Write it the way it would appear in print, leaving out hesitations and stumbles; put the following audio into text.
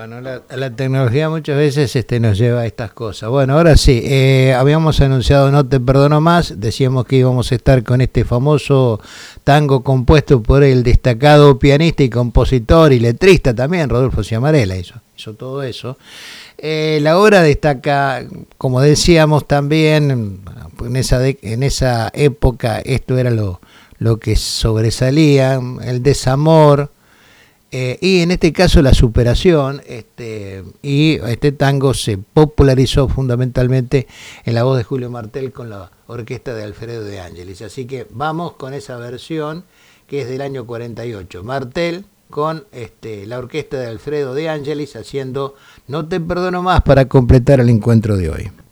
Bueno, la tecnología muchas veces nos lleva a estas cosas. Bueno, ahora sí, habíamos anunciado No te perdono más, decíamos que íbamos a estar con este famoso tango compuesto por el destacado pianista y compositor y letrista también, Rodolfo Ciamarella, hizo todo eso. La obra destaca, como decíamos también, en esa época esto era lo que sobresalía, el desamor, y en este caso la superación, y este tango se popularizó fundamentalmente en la voz de Julio Martel con la orquesta de Alfredo de Angelis. Así que vamos con esa versión que es del año 48. Martel con la orquesta de Alfredo de Angelis haciendo No te perdono más para completar el encuentro de hoy.